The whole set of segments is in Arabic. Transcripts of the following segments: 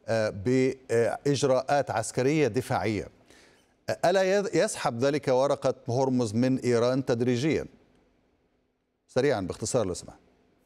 بإجراءات عسكرية دفاعية، ألا يسحب ذلك ورقة هرمز من إيران تدريجيا؟ سريعا باختصار لو سمحت.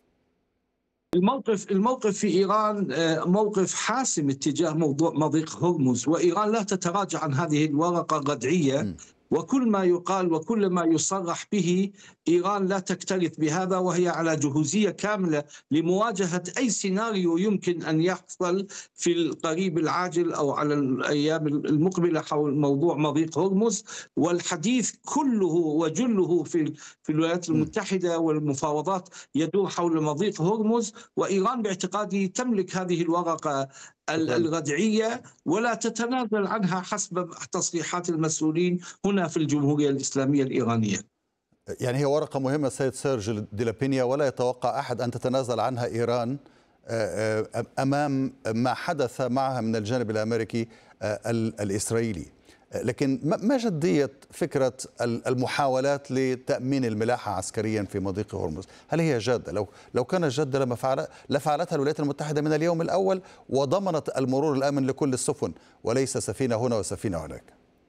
الموقف في إيران موقف حاسم اتجاه موضوع مضيق هرمز، وإيران لا تتراجع عن هذه الورقة الردعية. وكل ما يقال وكل ما يصرح به إيران لا تكترث بهذا، وهي على جهوزية كاملة لمواجهة أي سيناريو يمكن أن يحصل في القريب العاجل أو على الأيام المقبلة حول موضوع مضيق هرمز. والحديث كله وجله في الولايات المتحدة والمفاوضات يدور حول مضيق هرمز، وإيران باعتقادي تملك هذه الورقة الردعية ولا تتنازل عنها حسب تصريحات المسؤولين هنا في الجمهورية الإسلامية الإيرانية. يعني هي ورقة مهمة سيد سيرج ديلابينيا، ولا يتوقع أحد أن تتنازل عنها إيران أمام ما حدث معها من الجانب الأمريكي الإسرائيلي. لكن ما جدية فكرة المحاولات لتأمين الملاحة عسكريا في مضيق هرمز؟ هل هي جادة؟ لو كانت جادة لفعلتها الولايات المتحدة من اليوم الأول وضمنت المرور الآمن لكل السفن، وليس سفينة هنا وسفينة هناك.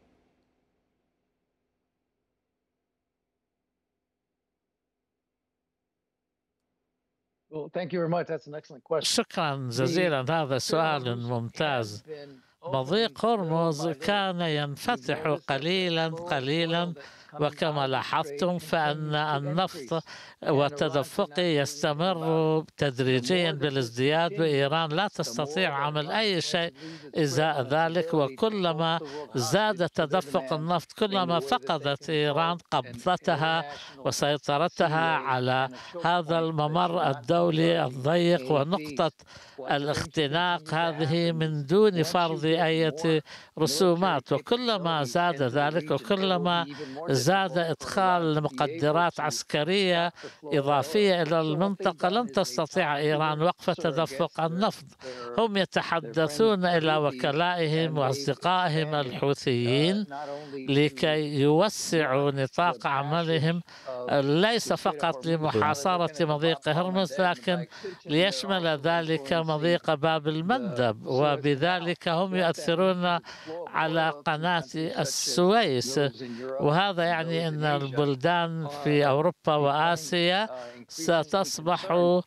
شكرا جزيلا، هذا سؤال ممتاز. مضيق هرمز كان ينفتح قليلا قليلا، وكما لاحظتم فإن النفط وتدفقه يستمر تدريجيا بالازدياد، وإيران لا تستطيع عمل أي شيء إزاء ذلك. وكلما زاد تدفق النفط كلما فقدت إيران قبضتها وسيطرتها على هذا الممر الدولي الضيق ونقطة الاختناق هذه من دون فرض أي رسومات. وكلما زاد ذلك وكلما زاد إدخال مقدرات عسكرية إضافية إلى المنطقة لن تستطيع إيران وقف تدفق النفط. هم يتحدثون إلى وكلائهم وأصدقائهم الحوثيين لكي يوسعوا نطاق عملهم، ليس فقط لمحاصرة مضيق هرمز لكن ليشمل ذلك مضيق باب المندب، وبذلك هم يؤثرون على قناة السويس. وهذا يعني أن البلدان في أوروبا وآسيا ستصبح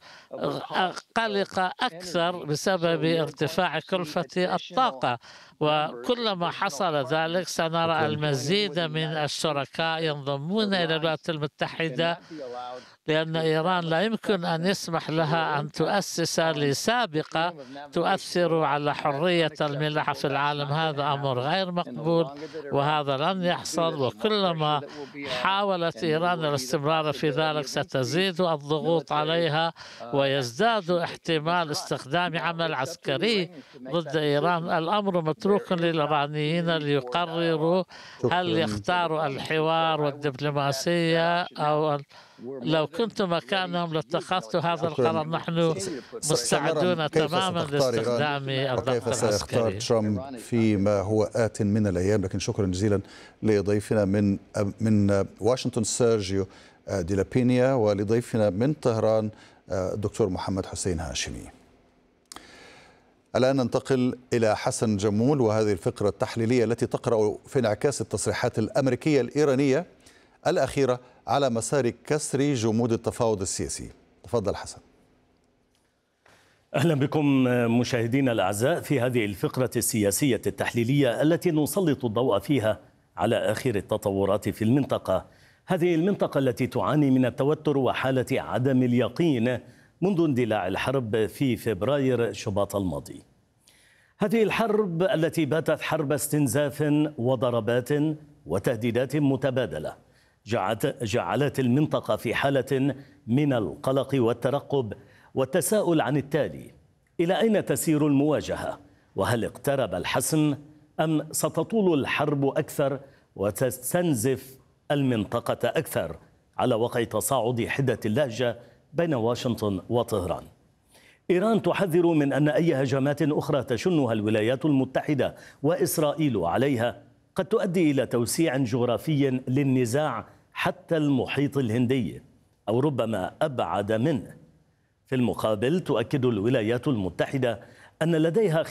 قلقة أكثر بسبب ارتفاع كلفة الطاقة. وكلما حصل ذلك سنرى المزيد من الشركاء ينضمون إلى الولايات المتحدة، لأن إيران لا يمكن أن يسمح لها أن تؤسس لسابقة تؤثر على حرية الملاحة في العالم. هذا أمر غير مقبول وهذا لن يحصل. وكلما حاولت إيران الاستمرار في ذلك ستزيد الضغوط عليها ويزداد احتمال استخدام عمل عسكري ضد إيران. الأمر متروك للإيرانيين ليقرروا هل يختاروا الحوار والدبلوماسية أو لو كنت مكانهم لاتخذت هذا القرار. نحن مستعدون تماما لاستخدام الضغط العسكري. كيف سيختار ترامب فيما هو آت من الأيام. لكن شكرا جزيلا لضيفنا من واشنطن سيرجيو ديلابينيا، ولضيفنا من طهران الدكتور محمد حسين هاشمي. الآن ننتقل إلى حسن جمول وهذه الفقرة التحليلية التي تقرأ في انعكاس التصريحات الأمريكية الإيرانية الأخيرة على مسار كسر جمود التفاوض السياسي. تفضل حسن. أهلا بكم مشاهدينا الأعزاء في هذه الفقرة السياسية التحليلية التي نسلط الضوء فيها على آخر التطورات في المنطقة. هذه المنطقة التي تعاني من التوتر وحالة عدم اليقين منذ اندلاع الحرب في فبراير شباط الماضي. هذه الحرب التي باتت حرب استنزاف وضربات وتهديدات متبادلة جعلت المنطقة في حالة من القلق والترقب والتساؤل عن التالي: إلى أين تسير المواجهة؟ وهل اقترب الحسم أم ستطول الحرب أكثر وتستنزف المنطقة أكثر على وقع تصاعد حدة اللهجة بين واشنطن وطهران؟ إيران تحذر من أن أي هجمات أخرى تشنها الولايات المتحدة وإسرائيل عليها قد تؤدي إلى توسيع جغرافي للنزاع حتى المحيط الهندي أو ربما أبعد منه. في المقابل تؤكد الولايات المتحدة أن لديها